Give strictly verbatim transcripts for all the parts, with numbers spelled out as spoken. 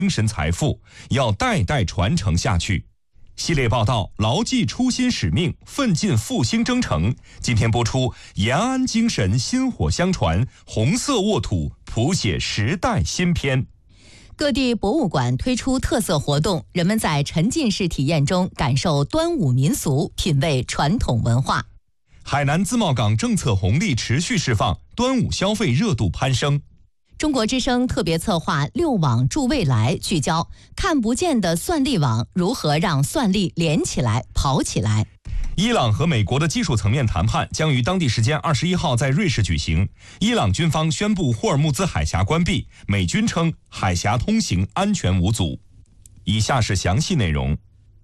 精神财富，要代代传承下去。系列报道牢记初心使命，奋进复兴征程。今天播出延安精神薪火相传，红色沃土谱写时代新篇。 各地博物馆推出特色活动，人们在沉浸式体验中感受端午民俗，品味传统文化。 海南自贸港政策红利持续释放，端午消费热度攀升。 中国之声特别策划六网助未来，聚焦看不见的算力网如何让算力连起来、跑起来。 伊朗和美国的技术层面谈判将于当地时间二十一号在瑞士举行。伊朗军方宣布霍尔木兹海峡关闭，美军称海峡通行安全无阻。以下是详细内容。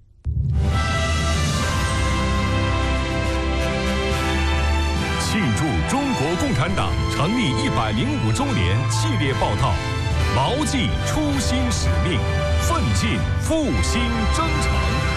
庆祝中国共产党成立一百零五周年系列报道，牢记初心使命，奋进复兴征程。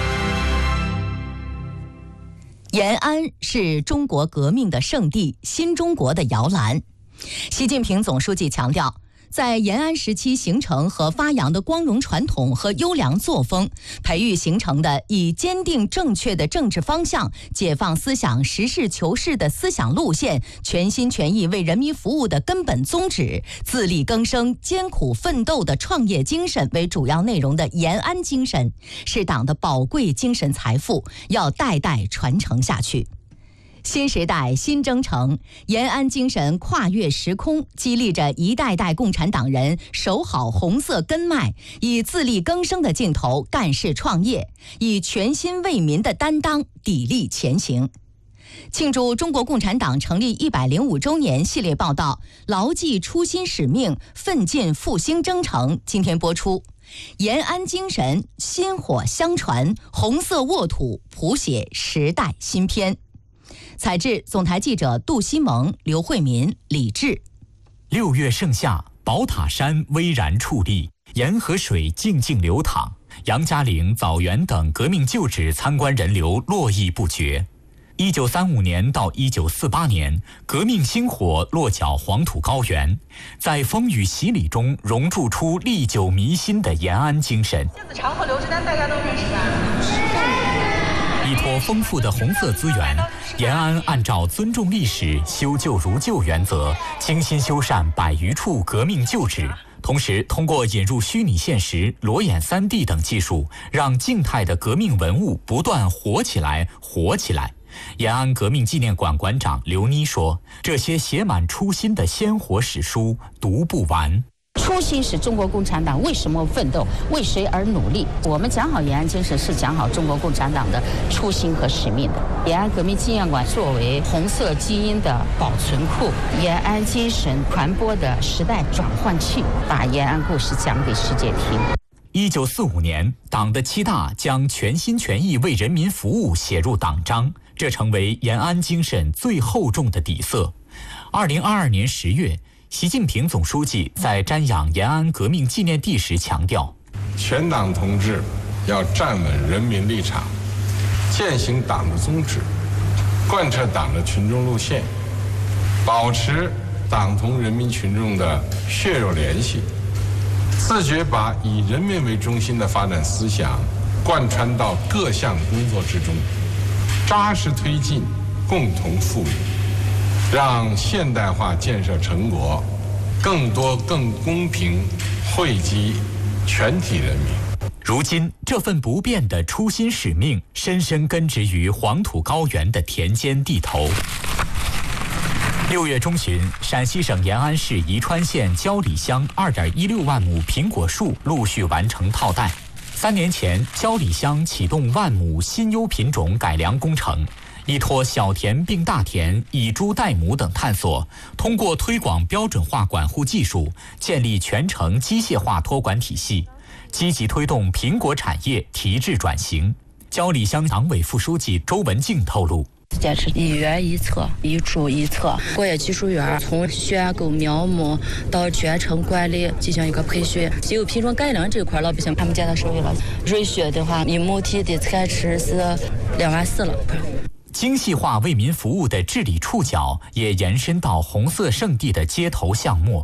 延安是中国革命的圣地，新中国的摇篮。习近平总书记强调，在延安时期形成和发扬的光荣传统和优良作风，培育形成的以坚定正确的政治方向、解放思想、实事求是的思想路线、全心全意为人民服务的根本宗旨、自力更生、艰苦奋斗的创业精神为主要内容的延安精神，是党的宝贵精神财富，要代代传承下去。新时代新征程，延安精神跨越时空，激励着一代代共产党人守好红色根脉，以自力更生的劲头干事创业，以全心为民的担当砥砺前行。庆祝中国共产党成立一百零五周年系列报道，牢记初心使命，奋进复兴征程。今天播出，延安精神薪火相传，红色沃土谱写时代新篇。采制总台记者杜西蒙、刘慧民、李志。 六月盛夏，宝塔山巍然矗立，沿河水静静流淌，杨家岭、枣园等革命旧址参观人流络绎不绝。一九三五年到一九四八年，革命星火落脚黄土高原，在风雨洗礼中熔铸出历久弥新的延安精神。 杏子肠和刘志丹大家都认识吧？ 依托丰富的红色资源，延安按照尊重历史、修旧如旧原则，精心修缮百余处革命旧址，同时通过引入虚拟现实、裸眼 三 D 等技术，让静态的革命文物不断活起来、活起来。延安革命纪念馆馆长刘妮说：“这些写满初心的鲜活史书读不完。” 初心是中国共产党为什么奋斗，为谁而努力。我们讲好延安精神，是讲好中国共产党的初心和使命的。延安革命纪念馆作为红色基因的保存库，延安精神传播的时代转换器，把延安故事讲给世界听。 一九四五年，党的七大将全心全意为人民服务写入党章，这成为延安精神最厚重的底色。二零二二年十月，习近平总书记在瞻仰延安革命纪念地时强调， 全党同志要站稳人民立场，践行党的宗旨，贯彻党的群众路线，保持党同人民群众的血肉联系，自觉把以人民为中心的发展思想贯穿到各项工作之中，扎实推进共同富裕，让现代化建设成果更多更公平惠及全体人民。 如今，这份不变的初心使命深深根植于黄土高原的田间地头。六月中旬，陕西省延安市宜川县焦里乡二点一六万亩苹果树陆续完成套袋。三年前，焦里乡启动万亩新优品种改良工程。依托小田并大田、以猪代母等探索，通过推广标准化管护技术，建立全程机械化托管体系，积极推动苹果产业提质转型。焦里乡党委副书记周文静透露， 坚持一园一策、一株一策。果业技术园从选购苗木到全程管理进行一个培训。既有品种改良这块，老百姓他们见到手里了。瑞雪的话，一亩地的产值是两万四了。 精细化为民服务的治理触角也延伸到红色圣地的街头巷陌。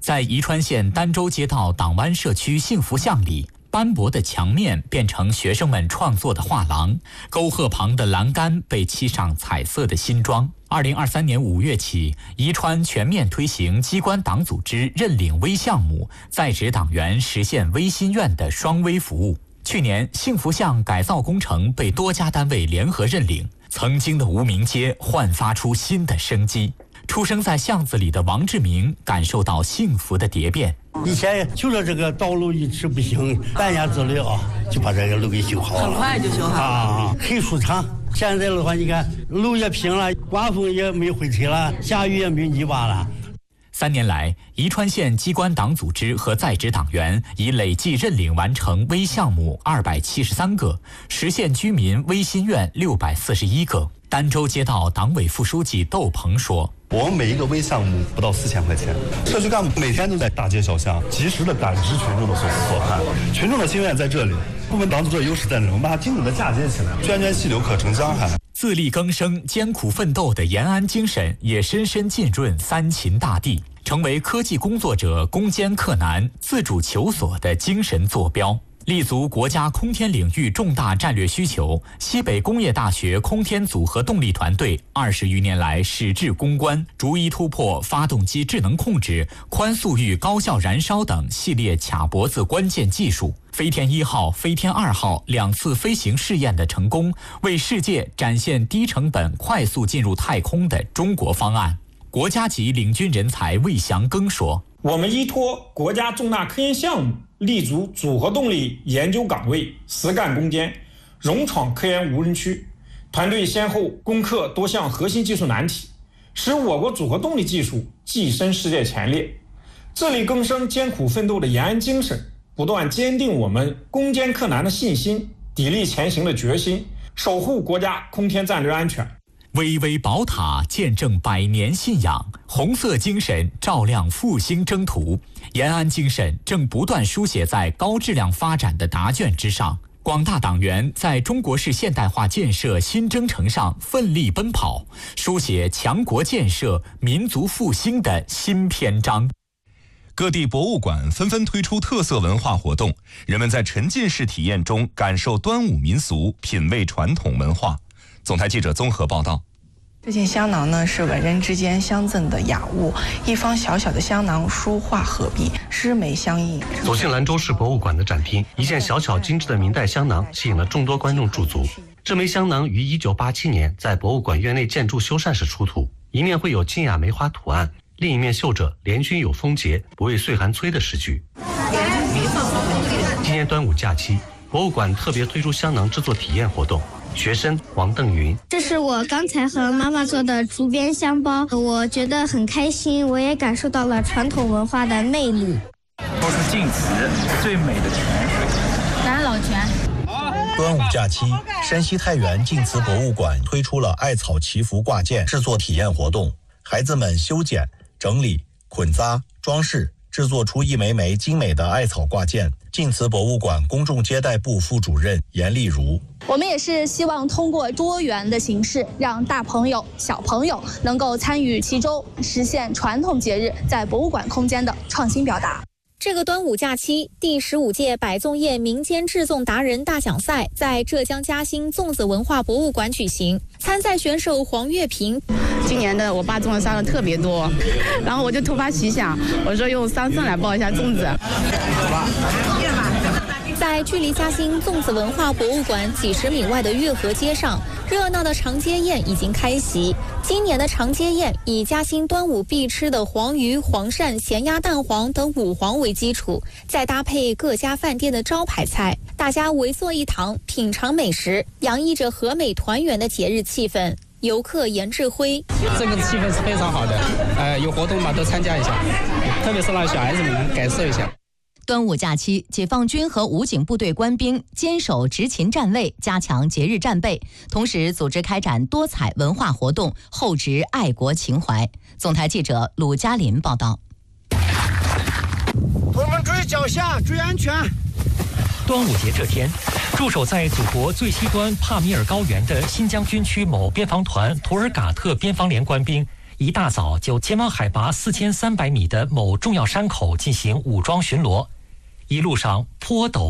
在宜川县儋州街道党湾社区幸福巷里，斑驳的墙面变成学生们创作的画廊，沟壑旁的栏杆被漆上彩色的新装。二零二三年五月起，宜川全面推行机关党组织认领微项目，在职党员实现微心愿的双微服务。去年，幸福巷改造工程被多家单位联合认领，曾经的无名街焕发出新的生机。出生在巷子里的王志明感受到幸福的蝶变。 以前就说这个道路一直不行，半年之内啊就把这个路给修好了， 很快就修好了啊，很舒畅。现在的话，你看路也平了，刮风也没灰尘了，下雨也没泥巴了。 三年来，宜川县机关党组织和在职党员已累计认领完成微项目二百七十三个，实现居民微心愿六百四十一个。儋州街道党委副书记窦鹏说：“ 我们每一个微项目不到四千块钱，社区干部每天都在大街小巷及时的感知群众的所思所盼，群众的心愿在这里，部门党组织的优势在这里，我们把它精准的嫁接起来，涓涓细流可成江海。” 自力更生、艰苦奋斗的延安精神也深深浸润三秦大地，成为科技工作者攻坚克难、自主求索的精神坐标。立足国家空天领域重大战略需求，西北工业大学空天组合动力团队二十余年来矢志攻关，逐一突破发动机智能控制、宽速域高效燃烧等系列卡脖子关键技术。飞天一号、飞天二号两次飞行试验的成功，为世界展现低成本、快速进入太空的中国方案。国家级领军人才魏祥庚说：“ 我们依托国家重大科研项目，立足组合动力研究岗位，实干攻坚，勇闯科研无人区。团队先后攻克多项核心技术难题，使我国组合动力技术跻身世界前列。自力更生、艰苦奋斗的延安精神，不断坚定我们攻坚克难的信心，砥砺前行的决心，守护国家空天战略安全。” 巍巍宝塔见证百年信仰，红色精神照亮复兴征途。延安精神正不断书写在高质量发展的答卷之上。广大党员在中国式现代化建设新征程上奋力奔跑，书写强国建设、民族复兴的新篇章。 各地博物馆纷纷推出特色文化活动，人们在沉浸式体验中感受端午民俗，品味传统文化。总台记者综合报道。 这件香囊呢，是文人之间相赠的雅物，一方小小的香囊，书画合璧，诗眉相映。 走进兰州市博物馆的展厅，一件小巧精致的明代香囊吸引了众多观众驻足。这枚香囊于一九八七年在博物馆院内建筑修缮时出土，一面绘有清雅梅花图案，另一面绣着“联军有风节，不畏岁寒催”的诗句。今年端午假期，博物馆特别推出香囊制作体验活动。学生王邓云：“ 这是我刚才和妈妈做的竹编香包，我觉得很开心，我也感受到了传统文化的魅力。” 都是晋祠最美的泉水， 咱老泉。 端午假期，山西太原晋祠博物馆推出了艾草祈福挂件制作体验活动，孩子们修剪、整理、捆扎、装饰，制作出一枚枚精美的艾草挂件。晋祠博物馆公众接待部副主任严丽如：“ 我们也是希望通过多元的形式，让大朋友、小朋友能够参与其中，实现传统节日在博物馆空间的创新表达。” 这个端午假期，第十五届百粽叶民间制粽达人大奖赛在浙江嘉兴粽子文化博物馆举行。参赛选手黄月平：“ 今年的我爸粽子杀的特别多，然后我就突发奇想，我说用桑葚来包一下粽子。” 在距离嘉兴粽子文化博物馆几十米外的月河街上，热闹的长街宴已经开席。今年的长街宴以嘉兴端午必吃的黄鱼、黄鳝、咸鸭蛋黄等五黄为基础，再搭配各家饭店的招牌菜，大家围坐一堂，品尝美食，洋溢着和美团圆的节日气氛。游客严志辉：“ 这个气氛是非常好的，呃，有活动嘛都参加一下，特别是让小孩子们感受一下。” 端午假期，解放军和武警部队官兵坚守执勤站位，加强节日战备，同时组织开展多彩文化活动，厚植爱国情怀。总台记者鲁嘉林报道。 我们注意脚下，注意安全。 端午节这天，驻守在祖国最西端帕米尔高原的新疆军区某边防团图尔嘎特边防连官兵一大早就前往海拔四千三百米的某重要山口进行武装巡逻，一路上坡陡